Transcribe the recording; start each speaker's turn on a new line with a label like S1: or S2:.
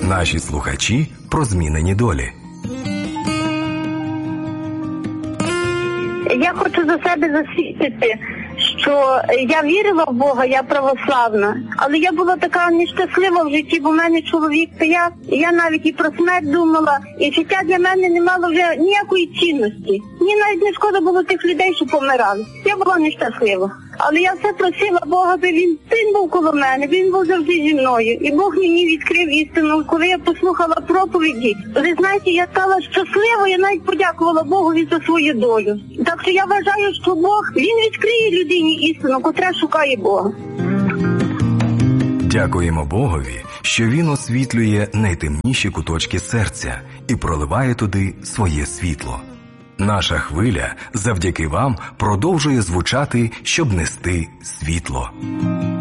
S1: Наші слухачі про змінені долі.
S2: Я хочу за себе засвідчити, що я вірила в Бога, я православна, але я була така нещаслива в житті, бо в мене чоловік пияв, і я навіть і про смерть думала, і життя для мене не мало вже ніякої цінності. Мені навіть не шкода було тих людей, що помирали. Я була нещаслива. Але я все просила Бога, аби він був коло мене, він був завжди зі мною. І Бог мені відкрив істину, коли я послухала проповіді. Ви знаєте, я стала щасливою, я навіть подякувала Богові за свою долю. Так що я вважаю, що Бог, він відкриє людині істину, котра шукає Бога.
S1: Дякуємо Богові, що Він освітлює найтемніші куточки серця і проливає туди своє світло. Наша хвиля завдяки вам продовжує звучати, щоб нести світло.